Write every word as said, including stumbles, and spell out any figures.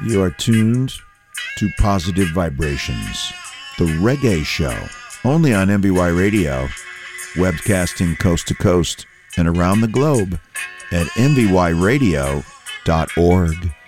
You are tuned to Positive Vibrations, the reggae show, only on M V Y Radio, webcasting coast to coast and around the globe at m v y radio dot org.